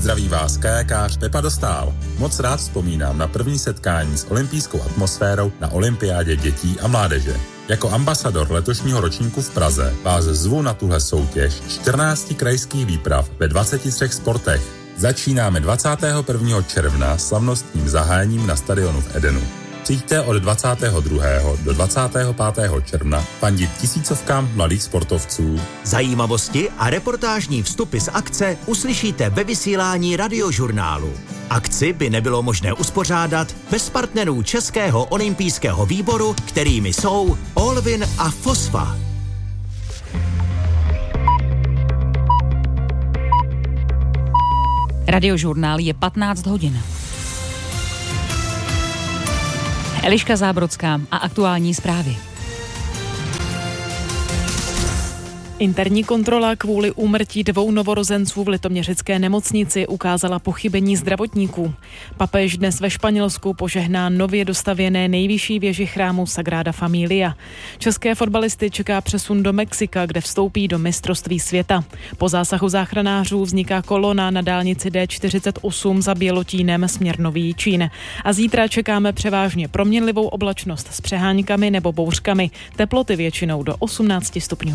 Zdraví vás kajakář Pepa Dostál. Moc rád vzpomínám na první setkání s olympijskou atmosférou na olympiádě dětí a mládeže. Jako ambasador letošního ročníku v Praze vás zvu na tuhle soutěž 14 krajských výprav ve 23 sportech. Začínáme 21. června slavnostním zahájením na stadionu v Edenu. Přijďte od 22. do 25. června fandit tisícovkám mladých sportovců. Zajímavosti a reportážní vstupy z akce uslyšíte ve vysílání Radiožurnálu. Akci by nebylo možné uspořádat bez partnerů Českého olympijského výboru, kterými jsou Olvin a Fosfa. Radiožurnál je 15 hodin. Eliška Zábrodská a aktuální zprávy. Interní kontrola kvůli úmrtí 2 novorozenců v litoměřické nemocnici ukázala pochybení zdravotníků. Papež dnes ve Španělsku požehná nově dostavěné nejvyšší věži chrámu Sagrada Familia. České fotbalisty čeká přesun do Mexika, kde vstoupí do mistrovství světa. Po zásahu záchranářů vzniká kolona na dálnici D48 za Bělotínem směr Nový Jičín. A zítra čekáme převážně proměnlivou oblačnost s přeháňkami nebo bouřkami. Teploty většinou do 18 stupňů.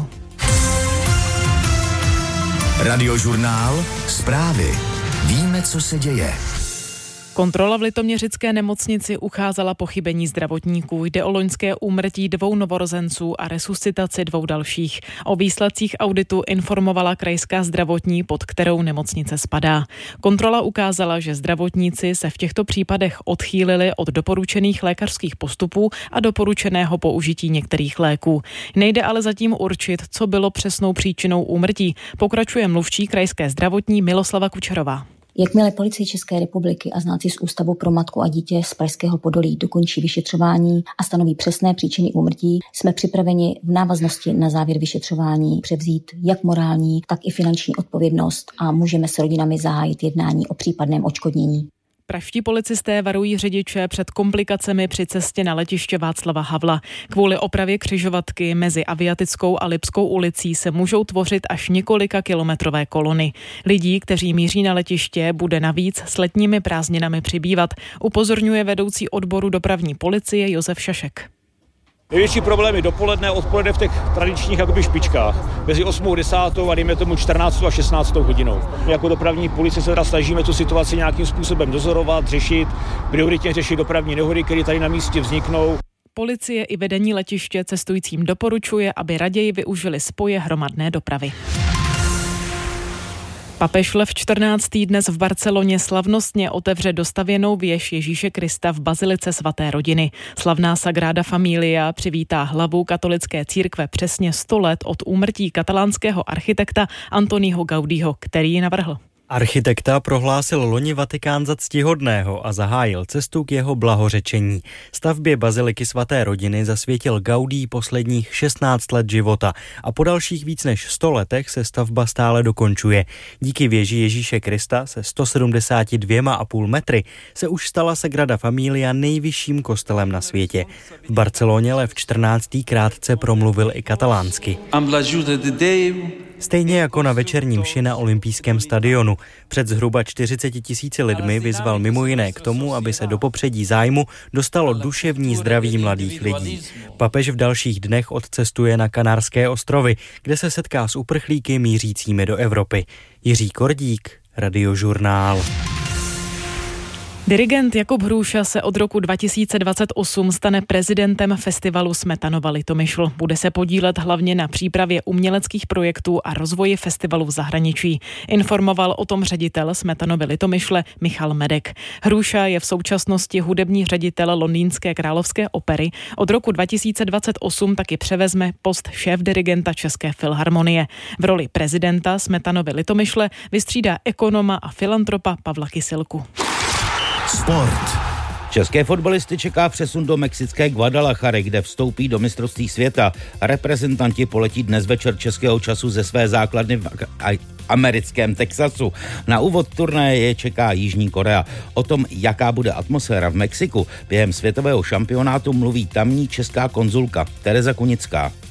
Radiožurnál, zprávy. Víme, co se děje. Kontrola v litoměřické nemocnici ucházela pochybení zdravotníků. Jde o loňské úmrtí 2 novorozenců a resuscitaci 2 dalších. O výsledcích auditu informovala krajská zdravotní, pod kterou nemocnice spadá. Kontrola ukázala, že zdravotníci se v těchto případech odchýlili od doporučených lékařských postupů a doporučeného použití některých léků. Nejde ale zatím určit, co bylo přesnou příčinou úmrtí. Pokračuje mluvčí krajské zdravotní Miloslava Kučerová. Jakmile Policie České republiky a znalci z Ústavu pro matku a dítě z Pražského Podolí dokončí vyšetřování a stanoví přesné příčiny úmrtí, jsme připraveni v návaznosti na závěr vyšetřování převzít jak morální, tak i finanční odpovědnost a můžeme s rodinami zahájit jednání o případném odškodnění. Pražští policisté varují řidiče před komplikacemi při cestě na letiště Václava Havla. Kvůli opravě křižovatky mezi Aviatickou a Lipskou ulicí se můžou tvořit až několika kilometrové kolony. Lidí, kteří míří na letiště, bude navíc s letními prázdninami přibývat, upozorňuje vedoucí odboru dopravní policie Josef Šašek. Největší problém je dopoledne, odpoledne v těch tradičních jakoby špičkách. Mezi 8. a 10. a dejme tomu 14. a 16. hodinou. My jako dopravní policie se teda snažíme tu situaci nějakým způsobem dozorovat, řešit, prioritně řešit dopravní nehody, které tady na místě vzniknou. Policie i vedení letiště cestujícím doporučuje, aby raději využili spoje hromadné dopravy. Papež Lev XIV. Dnes v Barceloně slavnostně otevře dostavěnou věž Ježíše Krista v bazilice svaté rodiny. Slavná Sagrada Familia přivítá hlavu katolické církve přesně 100 let od úmrtí katalánského architekta Antoniho Gaudího, který ji navrhl. Architekta prohlásil loni Vatikán za ctihodného a zahájil cestu k jeho blahořečení. Stavbě baziliky svaté rodiny zasvětil Gaudí posledních 16 let života a po dalších víc než 100 letech se stavba stále dokončuje. Díky věži Ježíše Krista se 172,5 metry se už stala Sagrada Familia nejvyšším kostelem na světě. V Barceloně Lev XIV. Krátce promluvil i katalánsky. Stejně jako na večerní mši na olympijském stadionu. Před zhruba 40 000 lidmi vyzval mimo jiné k tomu, aby se do popředí zájmu dostalo duševní zdraví mladých lidí. Papež v dalších dnech odcestuje na Kanárské ostrovy, kde se setká s uprchlíky mířícími do Evropy. Jiří Kordík, Radiožurnál. Dirigent Jakub Hruša se od roku 2028 stane prezidentem festivalu Smetanova Litomyšl. Bude se podílet hlavně na přípravě uměleckých projektů a rozvoji festivalu v zahraničí. Informoval o tom ředitel Smetanovy Litomyšle Michal Medek. Hruša je v současnosti hudební ředitel Londýnské královské opery. Od roku 2028 taky převezme post šéfdirigenta České filharmonie. V roli prezidenta Smetanovy Litomyšle vystřídá ekonoma a filantropa Pavla Kysilku. Sport. České fotbalisty čeká přesun do mexické Guadalajary, kde vstoupí do mistrovství světa. Reprezentanti poletí dnes večer českého času ze své základny v americkém Texasu. Na úvod turnaje je čeká Jižní Korea. O tom, jaká bude atmosféra v Mexiku během světového šampionátu, mluví tamní česká konzulka Tereza Kunická.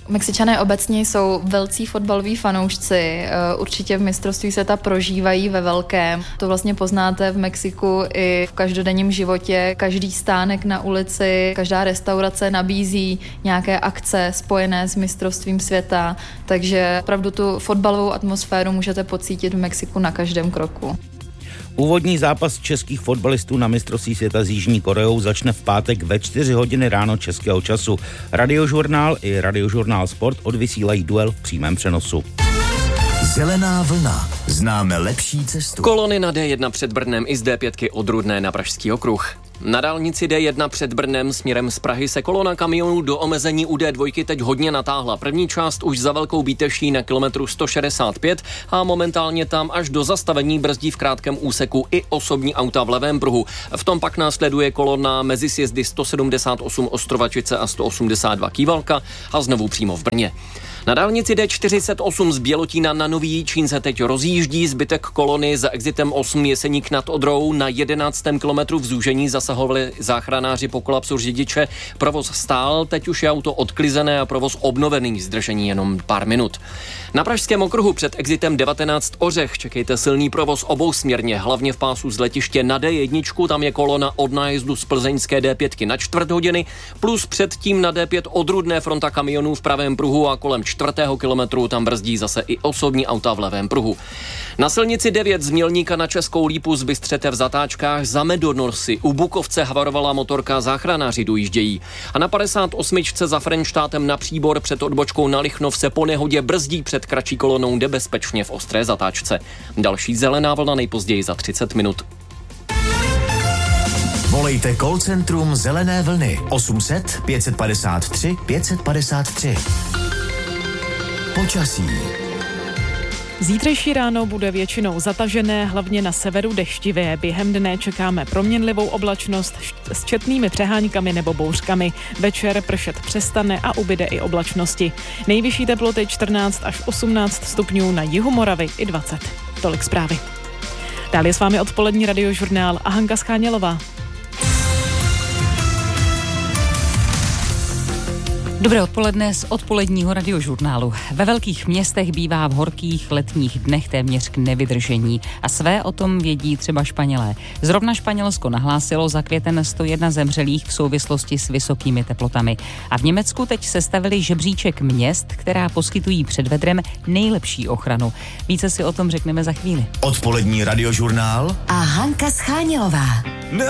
Mexičané obecně jsou velcí fotbaloví fanoušci, určitě v mistrovství světa prožívají ve velkém. To vlastně poznáte v Mexiku i v každodenním životě. Každý stánek na ulici, každá restaurace nabízí nějaké akce spojené s mistrovstvím světa, takže opravdu tu fotbalovou atmosféru můžete pocítit v Mexiku na každém kroku. Úvodní zápas českých fotbalistů na mistrovství světa s Jižní Koreou začne v pátek ve 4 hodiny ráno českého času. Radiožurnál i Radiožurnál Sport odvysílají duel v přímém přenosu. Zelená vlna. Známe lepší cestu. Kolony na D1 před Brnem i z D5 od Rudné na Pražský okruh. Na dálnici D1 před Brnem směrem z Prahy se kolona kamionů do omezení u D2 teď hodně natáhla. První část už za Velkou Bíteší na kilometru 165 a momentálně tam až do zastavení brzdí v krátkém úseku i osobní auta v levém pruhu. V tom pak následuje kolona mezi sjezdy 178 Ostrovačice a 182 Kývalka a znovu přímo v Brně. Na dálnici D48 z Bělotína na Nový Jičín se teď rozjíždí zbytek kolony za exitem 8 Jeseník nad Odrou. Na 11. kilometru v zúžení zasahovali záchranáři po kolapsu řidiče. Provoz stál, teď už je auto odklizené a provoz obnovený, zdržení jenom pár minut. Na Pražském okruhu před exitem 19 Ořech čekejte silný provoz obousměrně, hlavně v pásu z letiště na D1, tam je kolona od nájezdu z plzeňské D5 na 4 hodiny, plus předtím na D5 od Rudné fronta kamionů v pravém pruhu a kolem 4. kilometru tam brzdí zase i osobní auta v levém pruhu. Na silnici 9 z Mělníka na Českou Lípu zbystřete v zatáčkách za Medonorsy. U Bukovce havarovala motorka, záchranáři dojíždějí. A na 58 za Frenštátem na Příbor před odbočkou na Lichnov se po nehodě brzdí před kratší kolonou nebezpečně v ostré zatáčce. Další zelená vlna nejpozději za 30 minut. Volejte call centrum Zelené vlny 800 553 553. Počasí. Zítřejší ráno bude většinou zatažené, hlavně na severu deštivé. Během dne čekáme proměnlivou oblačnost s četnými přeháňkami nebo bouřkami. Večer pršet přestane a ubyde i oblačnosti. Nejvyšší teploty 14 až 18 stupňů, na jihu Moravy i 20. Tolik zprávy. Dále je s vámi odpolední radiožurnál a Hanka Schánělová. Dobré odpoledne z odpoledního radiožurnálu. Ve velkých městech bývá v horkých letních dnech téměř k nevydržení a své o tom vědí třeba Španělé. Zrovna Španělsko nahlásilo za květen 101 zemřelých v souvislosti s vysokými teplotami. A v Německu teď sestavili žebříček měst, která poskytují před vedrem nejlepší ochranu. Více si o tom řekneme za chvíli. Odpolední radiožurnál a Hanka Schánělová.